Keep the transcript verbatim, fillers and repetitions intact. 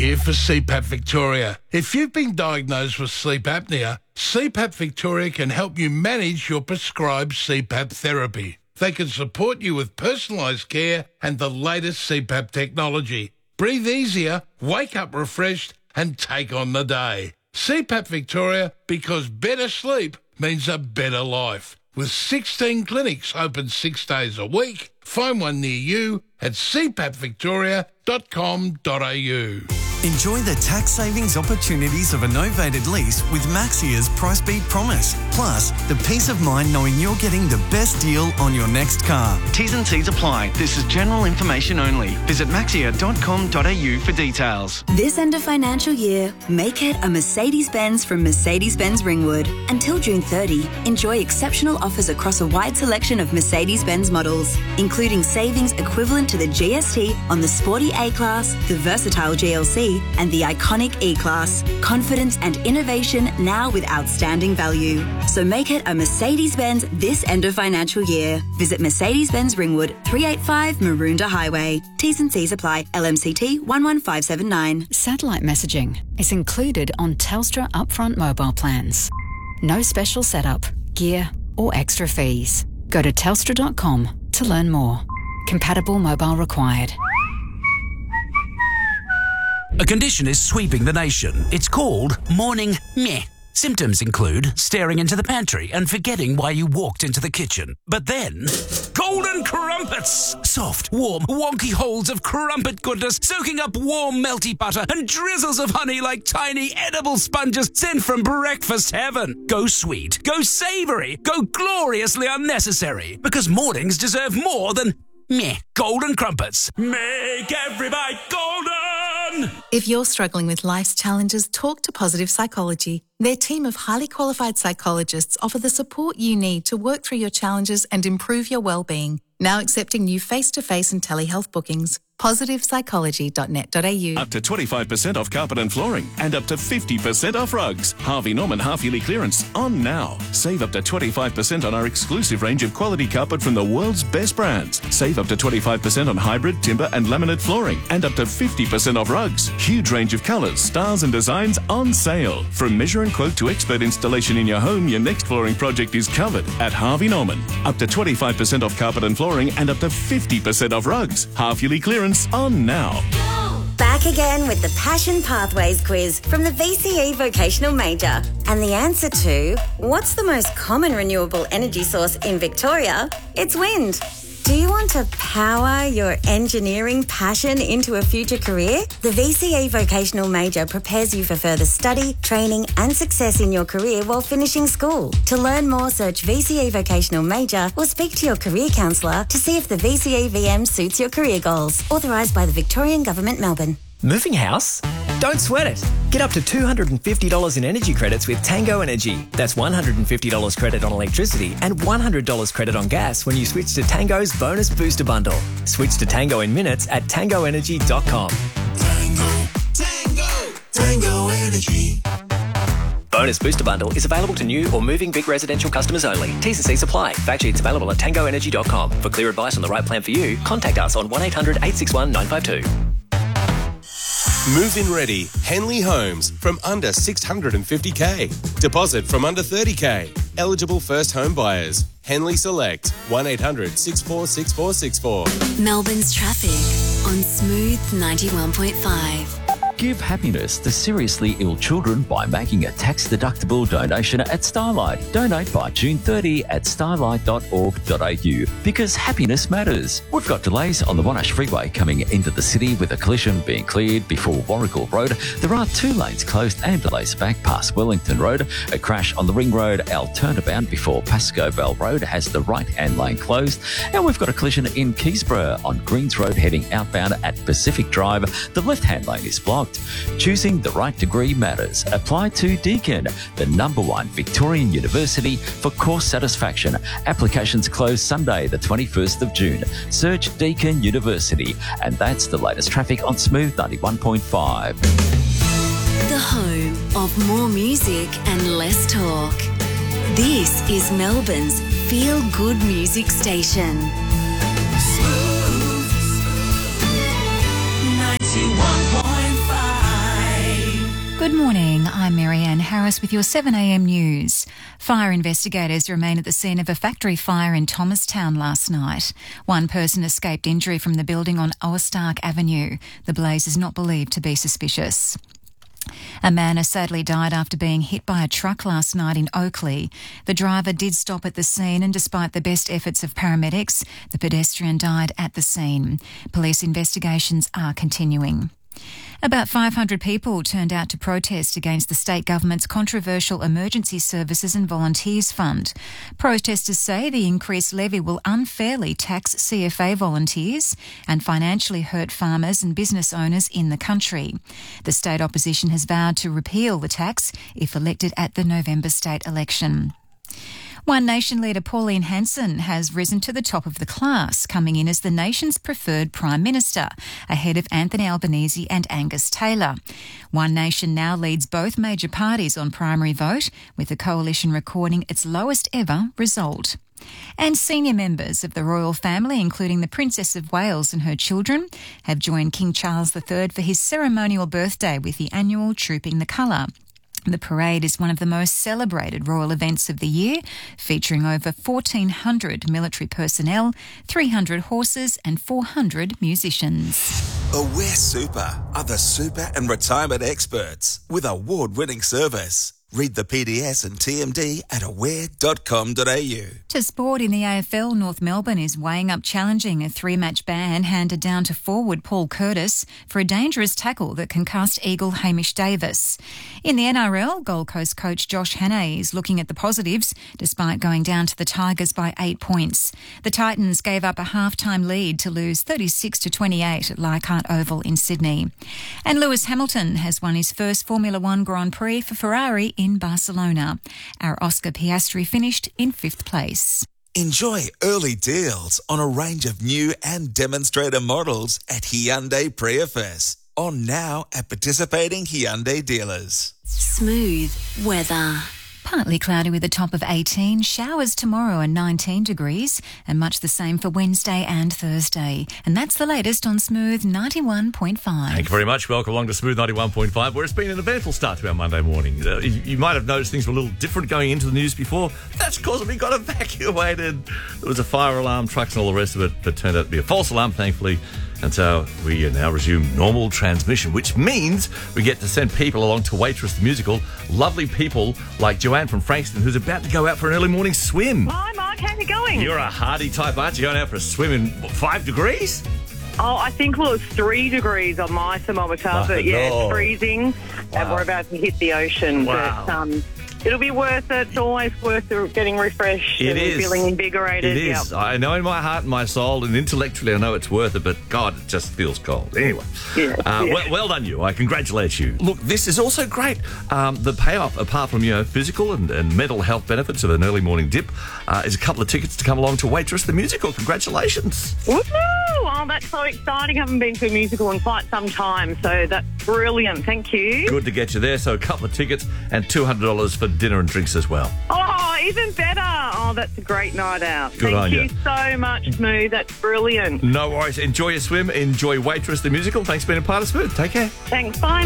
here for C PAP Victoria. If you've been diagnosed with sleep apnea, C PAP Victoria can help you manage your prescribed C PAP therapy. They can support you with personalised care and the latest C PAP technology. Breathe easier, wake up refreshed and take on the day. C PAP Victoria, because better sleep means a better life. With sixteen clinics open six days a week, find one near you at c pap victoria dot com dot a u. Enjoy the tax savings opportunities of a novated lease with Maxia's Price Beat Promise. Plus, the peace of mind knowing you're getting the best deal on your next car. T's and C's apply. This is general information only. Visit maxia dot com dot a u for details. This end of financial year, make it a Mercedes-Benz from Mercedes-Benz Ringwood. Until June thirtieth, enjoy exceptional offers across a wide selection of Mercedes-Benz models, including savings equivalent to the G S T on the sporty A-Class, the versatile G L C, and the iconic E-Class. Confidence and innovation now with outstanding value. So make it a Mercedes-Benz this end of financial year. Visit Mercedes-Benz Ringwood, three eighty-five Maroondah Highway. T's and C's apply. L M C T one one five seven nine. Satellite messaging is included on Telstra upfront mobile plans. No special setup, gear or extra fees. Go to telstra dot com to learn more. Compatible mobile required. A condition is sweeping the nation. It's called morning meh. Symptoms include staring into the pantry and forgetting why you walked into the kitchen. But then, golden crumpets! Soft, warm, wonky holes of crumpet goodness soaking up warm, melty butter and drizzles of honey like tiny edible sponges sent from breakfast heaven. Go sweet, go savoury, go gloriously unnecessary. Because mornings deserve more than meh. Golden crumpets. Make every bite golden! If you're struggling with life's challenges, talk to Positive Psychology. Their team of highly qualified psychologists offer the support you need to work through your challenges and improve your well-being. Now accepting new face-to-face and telehealth bookings. positive psychology dot net dot a u. Up to twenty-five percent off carpet and flooring and up to fifty percent off rugs. Harvey Norman half-yearly clearance on now. Save up to twenty-five percent on our exclusive range of quality carpet from the world's best brands. Save up to twenty-five percent on hybrid, timber and laminate flooring and up to fifty percent off rugs. Huge range of colours, styles and designs on sale. From measure and quote to expert installation in your home, your next flooring project is covered at Harvey Norman. Up to twenty-five percent off carpet and flooring and up to fifty percent off rugs. Half-yearly clearance on now. Back again with the Passion Pathways quiz from the V C E Vocational Major. And the answer to what's the most common renewable energy source in Victoria? It's wind. Do you want to power your engineering passion into a future career? The V C E Vocational Major prepares you for further study, training and success in your career while finishing school. To learn more, search V C E Vocational Major or speak to your career counsellor to see if the V C E V M suits your career goals. Authorised by the Victorian Government, Melbourne. Moving house? Don't sweat it. Get up to two hundred fifty dollars in energy credits with Tango Energy. That's one hundred fifty dollars credit on electricity and one hundred dollars credit on gas when you switch to Tango's Bonus Booster Bundle. Switch to Tango in minutes at tango energy dot com. Tango, Tango, Tango Energy. Bonus Booster Bundle is available to new or moving big residential customers only. T's and C's apply. Fact sheets available at tango energy dot com. For clear advice on the right plan for you, contact us on one eight hundred eight six one nine five two. Move-in ready, Henley Homes from under six hundred fifty thousand. Deposit from under thirty thousand. Eligible first home buyers. Henley Select, one eight hundred six four six four six four. Melbourne's traffic on Smooth ninety-one point five. Give happiness to seriously ill children by making a tax-deductible donation at Starlight. Donate by June thirtieth at starlight dot org dot a u because happiness matters. We've got delays on the Monash Freeway coming into the city with a collision being cleared before Warrigal Road. There are two lanes closed and delays back past Wellington Road. A crash on the Ring Road, our turnabout before Pascoe Bell Road has the right-hand lane closed. And we've got a collision in Keysborough on Greens Road heading outbound at Pacific Drive. The left-hand lane is blocked. Choosing the right degree matters. Apply to Deakin, the number one Victorian university for course satisfaction. Applications close Sunday, the twenty-first of June. Search Deakin University. And that's the latest traffic on Smooth ninety-one point five. The home of more music and less talk. This is Melbourne's feel-good music station. Smooth ninety-one point five. I'm Marianne Harris with your seven a m news. Fire investigators remain at the scene of a factory fire in Thomastown last night. One person escaped injury from the building on Owerstark Avenue. The blaze is not believed to be suspicious. A man has sadly died after being hit by a truck last night in Oakley. The driver did stop at the scene and despite the best efforts of paramedics, the pedestrian died at the scene. Police investigations are continuing. About five hundred people turned out to protest against the state government's controversial Emergency Services and Volunteers Fund. Protesters say the increased levy will unfairly tax C F A volunteers and financially hurt farmers and business owners in the country. The state opposition has vowed to repeal the tax if elected at the November state election. One Nation leader Pauline Hanson has risen to the top of the class, coming in as the nation's preferred Prime Minister, ahead of Anthony Albanese and Angus Taylor. One Nation now leads both major parties on primary vote, with the coalition recording its lowest ever result. And senior members of the royal family, including the Princess of Wales and her children, have joined King Charles the Third for his ceremonial birthday with the annual Trooping the Colour. The parade is one of the most celebrated royal events of the year, featuring over fourteen hundred military personnel, three hundred horses and four hundred musicians. Aware Super are the super and retirement experts with award-winning service. Read the P D S and T M D at aware dot com dot a u. To sport in the A F L, North Melbourne is weighing up challenging a three-match ban handed down to forward Paul Curtis for a dangerous tackle that concussed Eagle Hamish Davis. In the N R L, Gold Coast coach Josh Hannay is looking at the positives despite going down to the Tigers by eight points. The Titans gave up a half-time lead to lose thirty-six to twenty-eight at Leichhardt Oval in Sydney. And Lewis Hamilton has won his first Formula One Grand Prix for Ferrari in Barcelona. Our Oscar Piastri finished in fifth place. Enjoy early deals on a range of new and demonstrator models at Hyundai Priafest. On now at participating Hyundai dealers. Smooth weather. Partly cloudy with a top of eighteen, showers tomorrow and nineteen degrees, and much the same for Wednesday and Thursday. And that's the latest on Smooth ninety-one point five. Thank you very much. Welcome along to Smooth ninety-one point five, where it's been an eventful start to our Monday morning. Uh, you, you might have noticed things were a little different going into the news before. That's because we got evacuated. There was a fire alarm, trucks and all the rest of it, but turned out to be a false alarm, thankfully. And so we now resume normal transmission, which means we get to send people along to Waitress the Musical. Lovely people like Joanne from Frankston, who's about to go out for an early morning swim. Hi, Mark. How's it going? You're a hardy type, aren't you? Going out for a swim in what, five degrees? Oh, I think well, it's three degrees on my thermometer, Oh, but yeah, no. it's freezing, Wow. and we're about to hit the ocean. Wow. But um, it'll be worth it. It's always worth it getting refreshed It and is. feeling invigorated. It is. Yep. I know in my heart and my soul, and intellectually I know it's worth it, but God, it just feels cold. Anyway, Yeah, uh, yeah. Well, well done you. I congratulate you. Look, this is also great. Um, the payoff, apart from, you know, physical and, and mental health benefits of an early morning dip, uh, is a couple of tickets to come along to Waitress the Musical. Congratulations. Woohoo! Oh, that's so exciting. I haven't been to a musical in quite some time, so that's brilliant. Thank you. Good to get you there. So a couple of tickets and two hundred dollars for dinner and drinks as well. Oh, even better. Oh, that's a great night out. Good Thank on you you. so much, Smooth. That's brilliant. No worries. Enjoy your swim. Enjoy Waitress the Musical. Thanks for being a part of Smooth. Take care. Thanks. Bye.